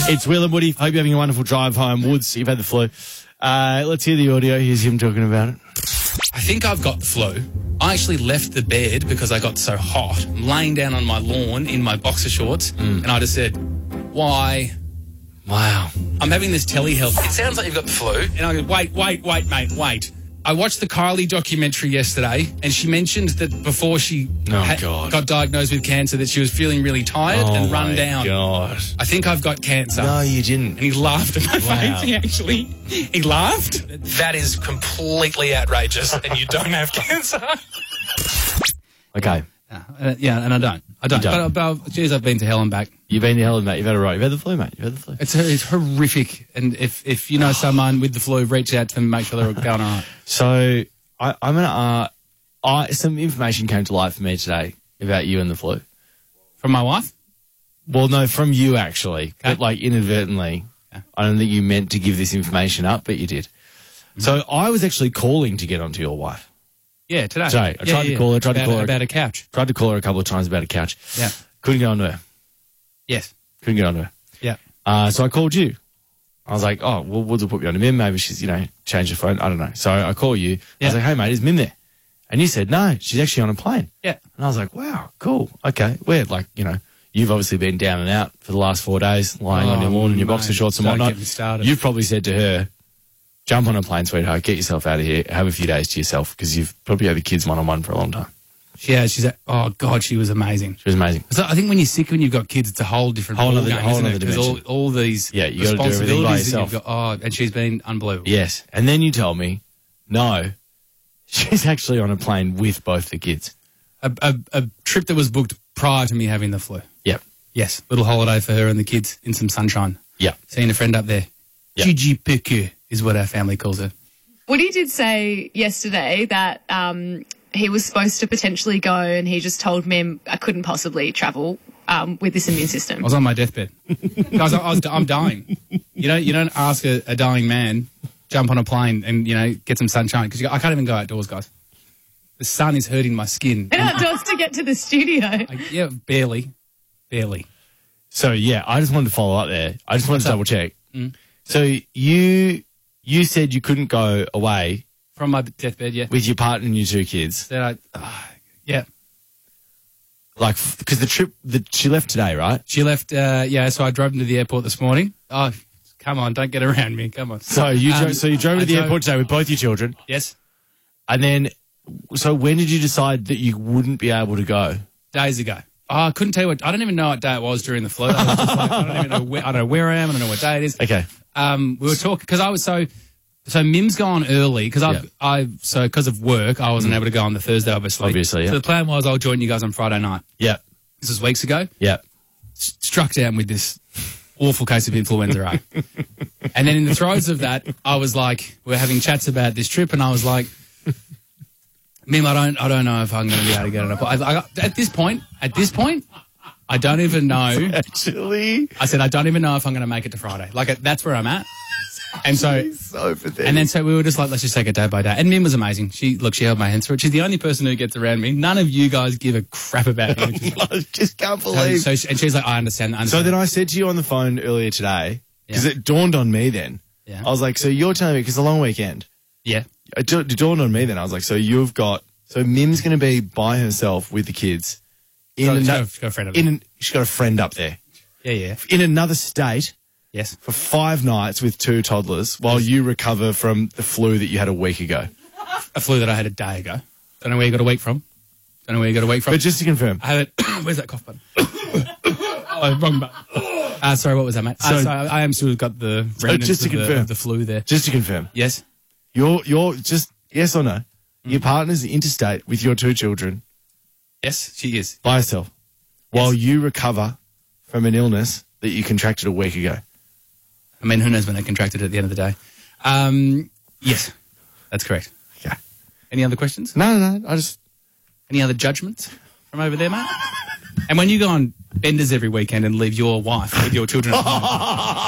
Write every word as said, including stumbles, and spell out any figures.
It's Will and Woody. Hope you're having a wonderful drive home. Woods, you've had the flu. Uh, let's hear the audio. Here's him talking about it. I think I've got the flu. I actually left the bed because I got so hot. I'm laying down on my lawn in my boxer shorts, mm. and I just said, why? Wow. I'm having this telehealth. It sounds like you've got the flu. And I go, wait, wait, wait, mate, wait. I watched the Kylie documentary yesterday, and she mentioned that before she oh, ha- God. got diagnosed with cancer that she was feeling really tired oh, and run my down. God. I think I've got cancer. No, you didn't. And he laughed at my wow. face. He actually, he laughed. That is completely outrageous, and you don't have cancer. Okay. Yeah, uh, yeah, and I don't. I don't. don't. But, but, geez, I've been to hell and back. You've been to hell and back. You've had it right. You've had the flu, mate. You've had the flu. It's, it's horrific. And if, if you know someone with the flu, reach out to them and make sure they're going all right. So I, I'm going to... Uh, I, some information came to light for me today about you and the flu. From my wife? Well, no, from you, actually. Okay. But, like, inadvertently. Okay. I don't think you meant to give this information up, but you did. Mm-hmm. So I was actually calling to get onto your wife. Yeah, today. Today. I yeah, tried yeah, to call her, tried about, to call her. About a couch. Tried to call her a couple of times about a couch. Yeah. Couldn't get onto her. Yes. Couldn't get onto her. Yeah. Uh, so I called you. I was like, oh, well, we'll put me on to Mim. Maybe she's, you know, changed her phone. I don't know. So I call you. Yeah. I was like, hey, mate, is Mim there? And you said, no, she's actually on a plane. Yeah. And I was like, wow, cool. Okay. Weird. Like, you know, you've obviously been down and out for the last four days, lying oh, on your lawn in your mate, boxer shorts and don't whatnot. Get me started. You've probably said to her, jump on a plane, sweetheart, get yourself out of here, have a few days to yourself, because you've probably had the kids one-on-one for a long time. Yeah, she's, a, oh, God, she was amazing. She was amazing. So I think when you're sick, when you've got kids, it's a whole different whole ball other, game, whole isn't other it? Because all, all these yeah, you gotta do everything by responsibilities that yourself. you've got, oh, and she's been unbelievable. Yes. And then you tell me, no, she's actually on a plane with both the kids. A, a, a trip that was booked prior to me having the flu. Yep. Yes, little holiday for her and the kids in some sunshine. Yeah. Seeing a friend up there. Yep. Gigi Piku is what our family calls her. Woody did say yesterday that um, he was supposed to potentially go and he just told Mim I couldn't possibly travel um, with this immune system. I was on my deathbed. Guys, I was, I'm dying. You don't, you don't ask a, a dying man, jump on a plane and, you know, get some sunshine, because I can't even go outdoors, guys. The sun is hurting my skin. And outdoors to get to the studio. I, yeah, barely. Barely. So, yeah, I just wanted to follow up there. I just wanted What's to up? double check. Mm. So you you said you couldn't go away From my deathbed, yeah. with your partner and your two kids. Then I, uh, yeah. Like, because the trip, the, she left today, right? She left, uh, yeah, so I drove them to the airport this morning. Oh, come on, don't get around me, come on. So you, Um, dro- so you drove I to the drove- airport today with both your children. Yes. And then, so when did you decide that you wouldn't be able to go? Days ago. Oh, I couldn't tell you what, I don't even know what day it was during the flu. I, was just like, I don't even know where, I don't know where I am, I don't know what day it is. Okay. Um, we were talking, because I was so, so Mim's gone early, because I've, Yeah. I, so because of work, I wasn't able to go on the Thursday, obviously. Obviously, yeah. So the plan was I'll join you guys on Friday night. Yeah. This was weeks ago. Yeah. S- struck down with this awful case of influenza A. And then in the throes of that, I was like, we're having chats about this trip, and I was like, Mim, I don't, I don't know if I'm going to be able to get it up. I, I, at this point, at this point, I don't even know. Actually. I said, I don't even know if I'm going to make it to Friday. Like, that's where I'm at. And so, so pathetic. and then so we were just like, let's just take it day by day. And Mim was amazing. She, look, she held my hands through it. She's the only person who gets around me. None of you guys give a crap about me. Which is, I just can't so, believe. so she, and she's like, I understand. I understand. So then I said to you on the phone earlier today, because Yeah. it dawned on me then. Yeah. I was like, so you're telling me, because it's a long weekend. Yeah. It da- it dawned on me then. I was like, so you've got, so Mim's going to be by herself with the kids. In Got- ano- she's got a friend up in an, she's got a friend up there. Yeah, yeah. In another state Yes. for five nights with two toddlers while you recover from the flu that you had a week ago. A flu that I had a day ago. Don't know where you got a week from. Don't know where you got a week from. But just to confirm. I have it. Where's that cough button? Oh, wrong button. Uh, sorry, what was that, mate? So- uh, so I am still got the remnants just to of, the, confirm. of the flu there. Just to confirm. Yes. You're, you're just, yes or no, your partner's interstate with your two children Yes, she is. by herself while you recover from an illness that you contracted a week ago. I mean, who knows when they contracted it at the end of the day. Um, yes, that's correct. Okay. Any other questions? No, no, no. I just, Any other judgments from over there, mate? And when you go on benders every weekend and leave your wife with your children at home,